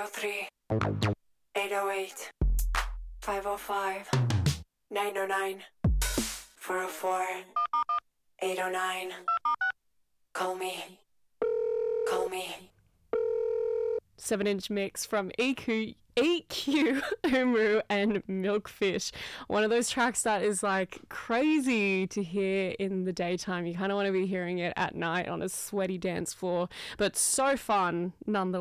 303 808 505 909 404 809. Call me. Call me. 7-inch mix from EQ, Umru and Milkfish. One of those tracks that is like crazy to hear in the daytime. You kind of want to be hearing it at night on a sweaty dance floor, but so fun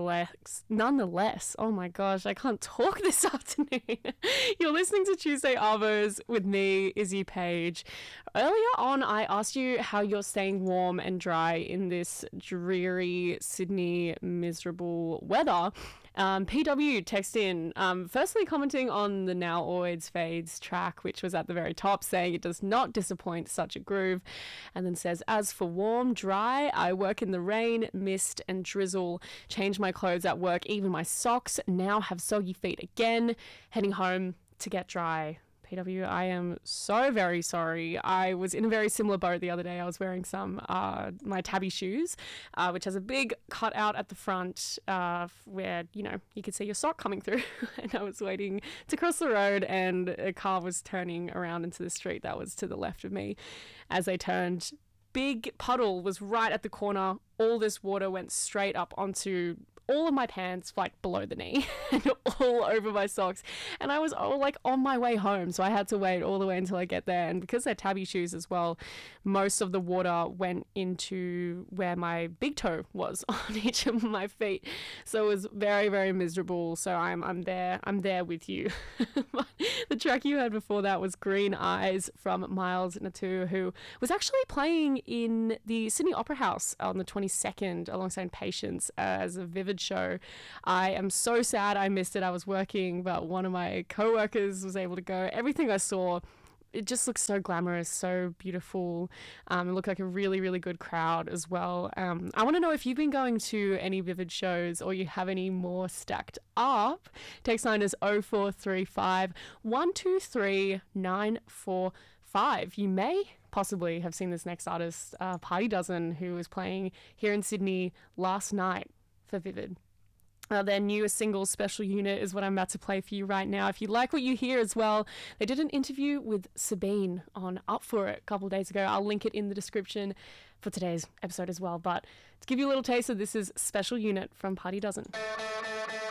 nonetheless. Oh my gosh, I can't talk this afternoon. You're listening to Tuesday Arvos with me, Izzy Page. Earlier on, I asked you how you're staying warm and dry in this dreary Sydney miserable weather. PW text in, firstly commenting on the Now Always Fades track, which was at the very top, saying it does not disappoint, such a groove, and then says, as for warm, dry, I work in the rain, mist and drizzle, change my clothes at work, even my socks, now have soggy feet again, heading home to get dry. PW, I am so very sorry. I was in a very similar boat the other day. I was wearing my tabby shoes, which has a big cutout at the front where, you know, you could see your sock coming through. And I was waiting to cross the road and a car was turning around into the street that was to the left of me. As they turned, big puddle was right at the corner. All this water went straight up onto all of my pants, like below the knee and all over my socks, and I was like on my way home, so I had to wait all the way until I get there. And because they're tabby shoes as well, most of the water went into where my big toe was on each of my feet, so it was very, very miserable. So I'm there with you. The track you heard before that was Green Eyes from Miles Natu, who was actually playing in the Sydney Opera House on the 22nd alongside Patience as a Vivid show. I am so sad I missed it. I was working, but one of my co-workers was able to go. Everything I saw, it just looks so glamorous, so beautiful. It looked like a really, really good crowd as well. I want to know if you've been going to any Vivid shows or you have any more stacked up. Text line is 0435 123 945. You may possibly have seen this next artist, Party Dozen, who was playing here in Sydney last night for Vivid. Their newest single, Special Unit, is what I'm about to play for you right now. If you like what you hear as well, they did an interview with Sabine on Up For It a couple of days ago. I'll link it in the description for today's episode as well. But to give you a little taste of this is Special Unit from Party Dozen.